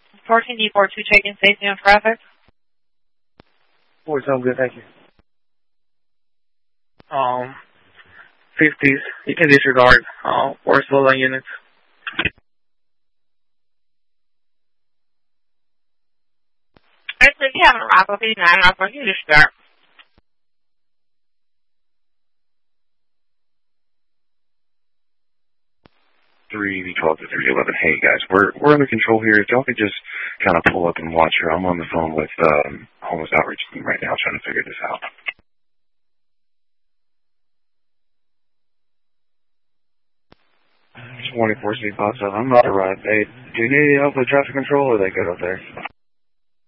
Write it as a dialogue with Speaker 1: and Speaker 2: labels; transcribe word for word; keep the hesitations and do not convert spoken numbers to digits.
Speaker 1: fourteen D four two checking safety on traffic.
Speaker 2: Four sounds good, thank you.
Speaker 3: Um, fifties, you can disregard, uh, or slow down units.
Speaker 1: Actually, you haven't arrived with fifty-nine, I'll bring you to start.
Speaker 4: three twelve to three eleven. Hey guys, we're we're under control here. If y'all could just kind of pull up and watch her. I'm on the phone with um homeless outreach team right now trying to figure this out. twenty-four C pops up. I'm not arrived. Hey, do you need any help with traffic control or are they good up there?